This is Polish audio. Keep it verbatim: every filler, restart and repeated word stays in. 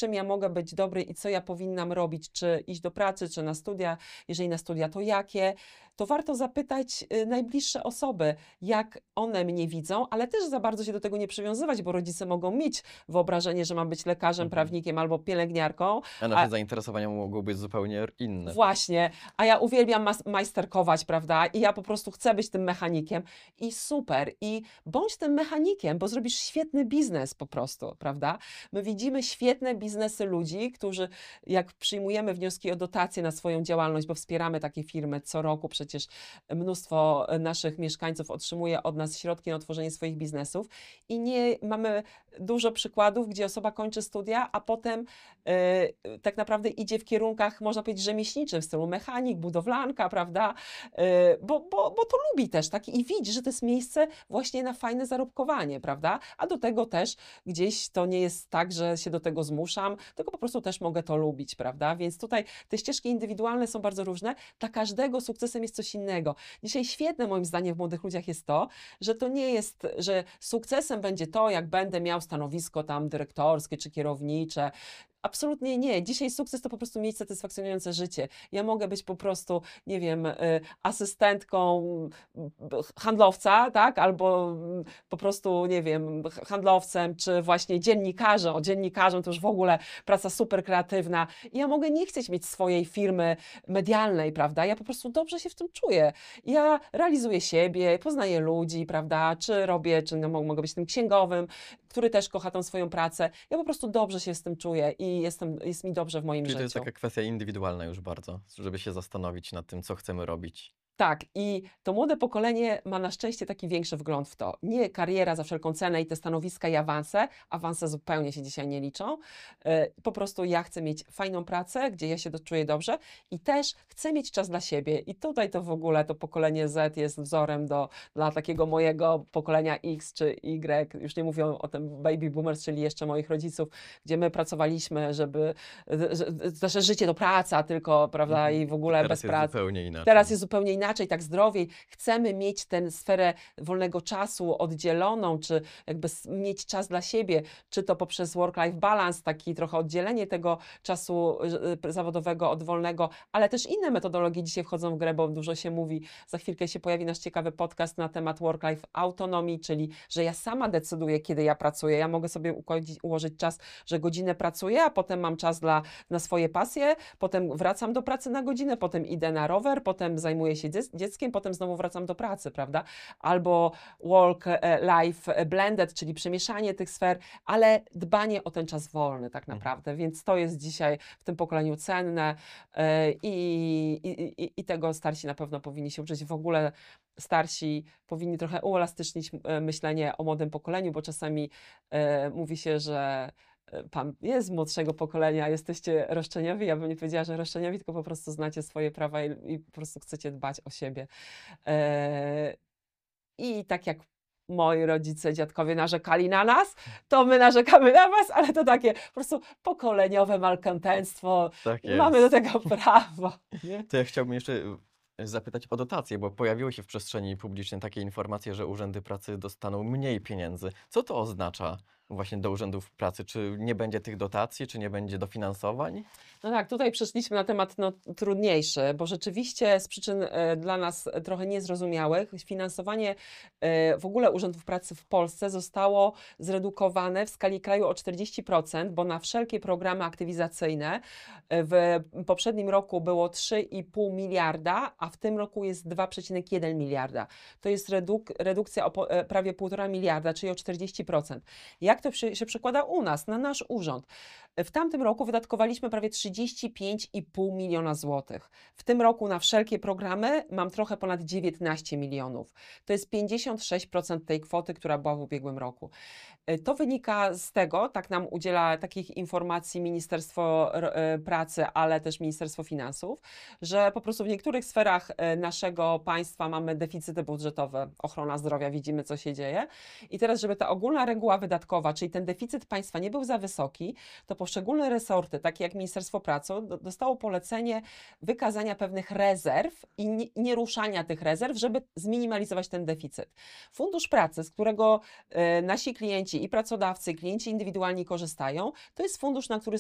czym ja mogę być dobry i co ja powinnam robić, czy iść do pracy, czy na studia, jeżeli na studia, to jakie, to warto zapytać y, najbliższe osoby, jak one mnie widzą, ale też za bardzo się do tego nie przywiązywać, bo rodzice mogą mieć wyobrażenie, że mam być lekarzem, Mhm. prawnikiem albo pielęgniarką, A nasze a zainteresowania mogą być zupełnie inne. właśnie, a ja uwielbiam mas- majsterkować, prawda? I ja po prostu chcę być tym mechanikiem i super. I bądź tym mechanikiem, bo zrobisz świetny biznes po prostu, prawda? My widzimy świetne biznesy ludzi, którzy jak przyjmujemy wnioski o dotacje na swoją działalność, bo wspieramy takie firmy co roku, przecież mnóstwo naszych mieszkańców otrzymuje od nas środki na otworzenie swoich biznesów i nie mamy dużo przykładów, gdzie osoba kończy studia, a potem yy, tak naprawdę idzie w kierunkach, można powiedzieć, rzemieślniczym, w stylu mechanik, budowlanka, prawda? Yy, bo, bo, bo to lubi też, tak? I widzi, że to jest miejsce właśnie na fajne zarobkowanie, prawda? A do tego też gdzieś to nie jest tak, że się do tego zmuszam, tylko po prostu też mogę to lubić, prawda? Więc tutaj te ścieżki indywidualne są bardzo różne. Dla każdego sukcesem jest coś innego. Dzisiaj świetne moim zdaniem w młodych ludziach jest to, że to nie jest, że sukcesem będzie to, jak będę miał stanowisko tam dyrektorskie czy kierownicze. Absolutnie nie. Dzisiaj sukces to po prostu mieć satysfakcjonujące życie. Ja mogę być po prostu, nie wiem, y, asystentką y, handlowca, tak? Albo y, po prostu, nie wiem, h- handlowcem, czy właśnie dziennikarzem. O, dziennikarzem to już w ogóle praca super kreatywna. I ja mogę nie chcieć mieć swojej firmy medialnej, prawda? Ja po prostu dobrze się w tym czuję. Ja realizuję siebie, poznaję ludzi, prawda? Czy robię, czy no, mo- mogę być tym księgowym, który też kocha tą swoją pracę. Ja po prostu dobrze się z tym czuję i jestem, jest mi dobrze w moim Czyli to jest życiu. taka kwestia indywidualna już bardzo, żeby się zastanowić nad tym, co chcemy robić. Tak, i to młode pokolenie ma na szczęście taki większy wgląd w to. Nie kariera za wszelką cenę i te stanowiska i awanse. Awanse zupełnie się dzisiaj nie liczą. E, Po prostu ja chcę mieć fajną pracę, gdzie ja się do- czuję dobrze i też chcę mieć czas dla siebie. I tutaj to w ogóle to pokolenie Z jest wzorem do, dla takiego mojego pokolenia X czy Y. Już nie mówię o tym baby boomers, czyli jeszcze moich rodziców, gdzie my pracowaliśmy, żeby, że- że- nasze życie to praca tylko, prawda, Mhm. i w ogóle Teraz bez jest pracy. zupełnie inaczej. Teraz jest zupełnie inaczej, tak zdrowiej. Chcemy mieć tę sferę wolnego czasu oddzieloną, czy jakby s- mieć czas dla siebie, czy to poprzez work-life balance, taki trochę oddzielenie tego czasu y, zawodowego od wolnego, ale też inne metodologie dzisiaj wchodzą w grę, bo dużo się mówi. Za chwilkę się pojawi nasz ciekawy podcast na temat work-life autonomii, czyli że ja sama decyduję, kiedy ja pracuję. Ja mogę sobie ukodzić, ułożyć czas, że godzinę pracuję, a potem mam czas dla, na swoje pasje, potem wracam do pracy na godzinę, potem idę na rower, potem zajmuję się dziec- dzieckiem, potem znowu wracam do pracy, prawda? Albo work-life blended, czyli przemieszanie tych sfer, ale dbanie o ten czas wolny tak Mhm. naprawdę, więc to jest dzisiaj w tym pokoleniu cenne e, i, i, i, i tego starsi na pewno powinni się uczyć. W ogóle starsi powinni trochę uelastycznić e, myślenie o młodym pokoleniu, bo czasami e, mówi się, że e, pan jest z młodszego pokolenia, jesteście roszczeniowi. Ja bym nie powiedziała, że roszczeniowi, tylko po prostu znacie swoje prawa i, i po prostu chcecie dbać o siebie. E, I tak jak moi rodzice, dziadkowie narzekali na nas, to my narzekamy na was, ale to takie po prostu pokoleniowe malkontenstwo. Tak Mamy do jest. tego prawo. Nie? To ja chciałbym jeszcze y, zapytać o dotacje, bo pojawiły się w przestrzeni publicznej takie informacje, że urzędy pracy dostaną mniej pieniędzy. Co to oznacza właśnie do urzędów pracy? Czy nie będzie tych dotacji, czy nie będzie dofinansowań? No tak, tutaj przeszliśmy na temat no, trudniejszy, bo rzeczywiście z przyczyn e, dla nas trochę niezrozumiałych finansowanie e, w ogóle urzędów pracy w Polsce zostało zredukowane w skali kraju o czterdzieści procent, bo na wszelkie programy aktywizacyjne e, w poprzednim roku było trzy i pół miliarda, a w tym roku jest dwa przecinek jeden miliarda. To jest reduk redukcja o po, e, prawie półtora miliarda, czyli o czterdzieści procent. Jak to przy, się przekłada u nas, na nasz urząd? W tamtym roku wydatkowaliśmy prawie trzydzieści pięć i pół miliona złotych. W tym roku na wszelkie programy mam trochę ponad dziewiętnaście milionów. To jest pięćdziesiąt sześć procent tej kwoty, która była w ubiegłym roku. E, To wynika z tego, tak nam udziela takich informacji Ministerstwo R- e, Pracy, ale też Ministerstwo Finansów, że po prostu w niektórych sferach e, naszego państwa mamy deficyty budżetowe, ochrona zdrowia, widzimy co się dzieje. I teraz, żeby ta ogólna reguła wydatkowa, czyli ten deficyt państwa nie był za wysoki, to poszczególne resorty, takie jak Ministerstwo Pracy, do- dostało polecenie wykazania pewnych rezerw i nie, nie ruszania tych rezerw, żeby zminimalizować ten deficyt. Fundusz Pracy, z którego e, nasi klienci i pracodawcy, i klienci indywidualni korzystają, to jest fundusz, na który